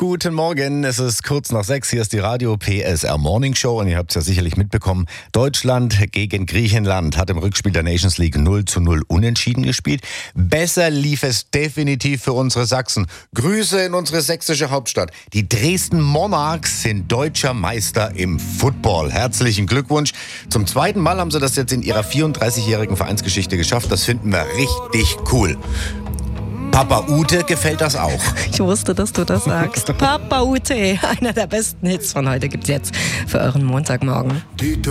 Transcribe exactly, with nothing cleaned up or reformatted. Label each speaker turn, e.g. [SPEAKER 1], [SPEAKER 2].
[SPEAKER 1] Guten Morgen, es ist kurz nach sechs, hier ist die Radio P S R Morning Show und ihr habt es ja sicherlich mitbekommen, Deutschland gegen Griechenland hat im Rückspiel der Nations League null zu null unentschieden gespielt. Besser lief es definitiv für unsere Sachsen. Grüße in unsere sächsische Hauptstadt. Die Dresden Monarchs sind deutscher Meister im Football. Herzlichen Glückwunsch. Zum zweiten Mal haben sie das jetzt in ihrer vierunddreißigjährigen Vereinsgeschichte geschafft. Das finden wir richtig cool. Papa Ute gefällt das auch.
[SPEAKER 2] Ich wusste, dass du das sagst. Papa Ute, einer der besten Hits von heute gibt's jetzt für euren Montagmorgen.